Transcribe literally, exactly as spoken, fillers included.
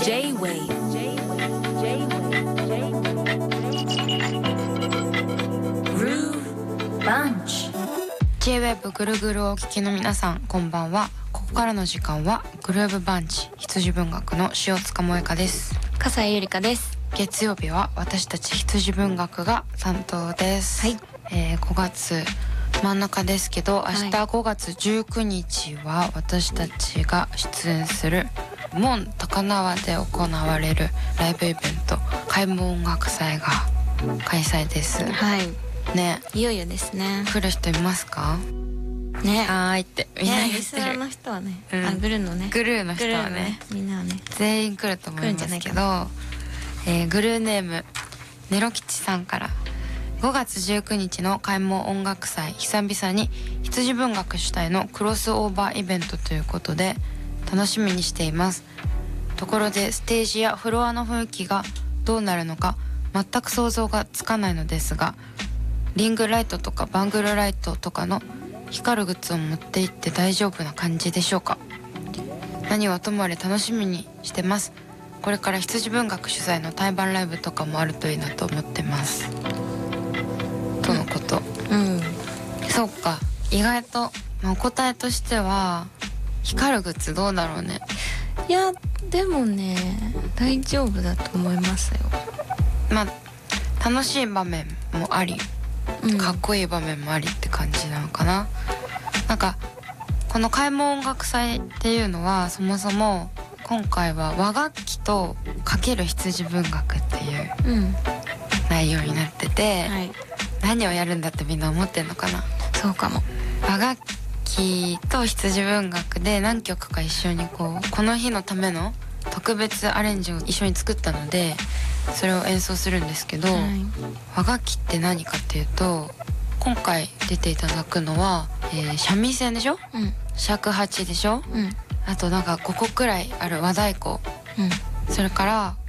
J-Wave Groove Bunch J-Wave ぐるぐるをお聞きの皆さん、こんばんは。ここからの時間はグルーブバンチ羊文学の塩塚萌香です。 笠井ゆりかです。 月曜日は私たち羊文学が担当です。 はい、 えー、ごがつ真ん中ですけど、明日ごがつじゅうくにちは私たちが出演する門高輪で行われるライブイベント開門音楽祭が開催です。 はいね、 いよいよですね。 来る人いますかね。 はーいってみんなね、 言ってる。 リスナーの人はね、 うん、 あグルーのねグルーの人はね、 グルーのねみんなはね全員来ると思いますけど、 来るんじゃないえー、グルーネームネロ吉さんから、ごがつじゅうくにちの開門音楽祭、久々に羊文学主体のクロスオーバーイベントということで楽しみにしています。ところでステージやフロアの雰囲気がどうなるのか全く想像がつかないのですが、リングライトとかバングルライトとかの光るグッズを持って行って大丈夫な感じでしょうか。何はともあれ楽しみにしてます。これから羊文学主催の対バンライブとかもあるといいなと思ってます、とのこと。 うん、 そうか、意外と、まあ、お答えとしては光るグッズどうだろうね。 いやでもね大丈夫だと思いますよ。 まあ楽しい場面もあり、 うん、 かっこいい場面もありって感じなのかな。なんかこの開門音楽祭っていうのはそもそも今回は和楽器とかける羊文学っていう内容になってて、 うん、はい、 何をやるんだってみんな思ってんのかな。 そうかも。 和楽器と羊文学で何曲か一緒にこうこの日のための特別アレンジを一緒に作ったのでそれを演奏するんですけど、はい、和楽器って何かっていうと、今回出ていただくのは、えー、三味線でしょ、 うん、 尺八でしょ、 うん、 あとなんかごこくらいある和太鼓、 うん、 それから